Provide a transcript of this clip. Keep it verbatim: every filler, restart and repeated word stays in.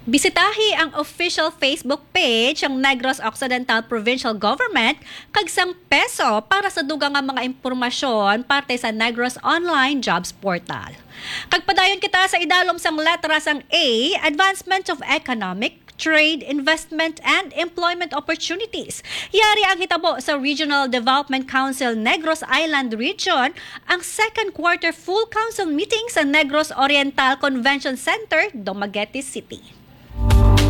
Bisitahi ang official Facebook page ng Negros Occidental Provincial Government kagsang peso para sa dugang nga mga impormasyon parte sa Negros Online Jobs Portal. Kagpadayon kita sa idalom sang letras ang A, Advancement of Economic, Trade, Investment, and Employment Opportunities. Yari ang hitabo sa Regional Development Council Negros Island Region ang second quarter full council meeting sa Negros Oriental Convention Center, Dumaguete City.